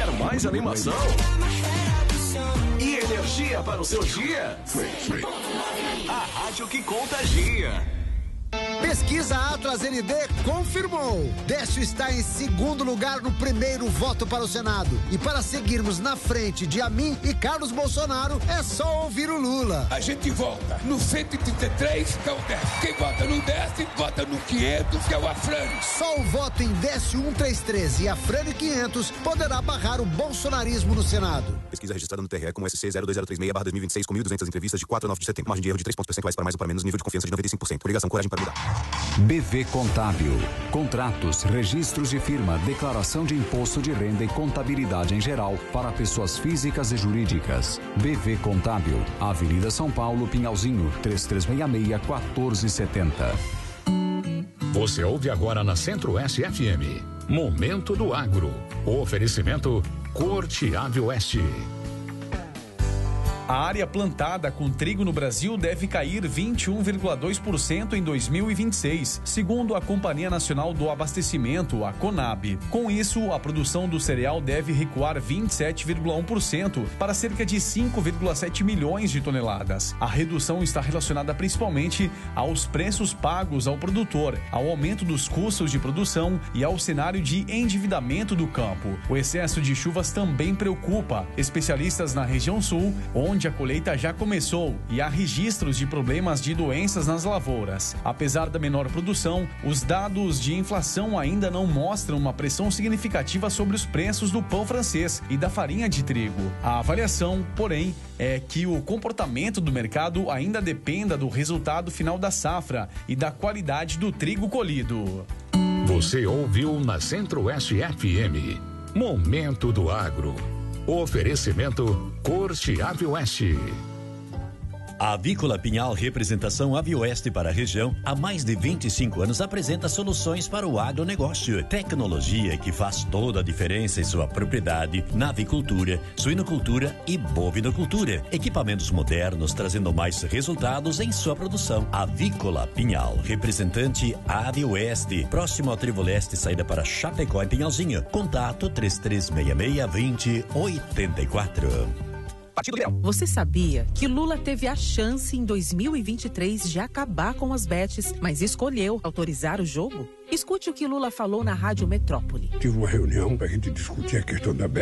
Quer mais animação? E energia para o seu dia? A rádio que contagia. Pesquisa Atlas ND confirmou. Décio está em segundo lugar no primeiro voto para o Senado. E para seguirmos na frente de Amin e Carlos Bolsonaro, é só ouvir o Lula. A gente vota no 133, que é o Décio. Quem vota no Décio, vota no 500, que é o Afrânio. Só o voto em Décio 133 e Afrânio 500 poderá barrar o bolsonarismo no Senado. Pesquisa registrada no TRE como SC 02036/2026 com 1.200 entrevistas de 4 a 9 de setembro. Margem de erro de 3 pontos percentuais para mais ou para menos, nível de confiança de 95%. Ligação, coragem para mudar. BV Contábil. Contratos, registros de firma, declaração de imposto de renda e contabilidade em geral para pessoas físicas e jurídicas. BV Contábil. Avenida São Paulo, Pinhalzinho, 3366-1470. Você ouve agora na Centro-Oeste FM. Momento do Agro. O oferecimento Corte Ave Oeste. A área plantada com trigo no Brasil deve cair 21,2% em 2026, segundo a Companhia Nacional do Abastecimento, a Conab. Com isso, a produção do cereal deve recuar 27,1% para cerca de 5,7 milhões de toneladas. A redução está relacionada principalmente aos preços pagos ao produtor, ao aumento dos custos de produção e ao cenário de endividamento do campo. O excesso de chuvas também preocupa especialistas na região sul, onde a colheita já começou e há registros de problemas de doenças nas lavouras. Apesar da menor produção, os dados de inflação ainda não mostram uma pressão significativa sobre os preços do pão francês e da farinha de trigo. A avaliação, porém, é que o comportamento do mercado ainda dependa do resultado final da safra e da qualidade do trigo colhido. Você ouviu na Centro-Oeste FM. Momento do Agro. Oferecimento Corte Ave Oeste. A Avícola Pinhal, representação Avioeste para a região, há mais de 25 anos apresenta soluções para o agronegócio. Tecnologia que faz toda a diferença em sua propriedade na avicultura, suinocultura e bovinocultura. Equipamentos modernos trazendo mais resultados em sua produção. Avícola Pinhal, representante Avioeste, próximo ao Trevo Leste, saída para Chapecó em Pinhalzinho. Contato 3366-2084. Você sabia que Lula teve a chance em 2023 de acabar com as bets, mas escolheu autorizar o jogo? Escute o que Lula falou na Rádio Metrópole. Tive uma reunião pra gente discutir a questão da bet.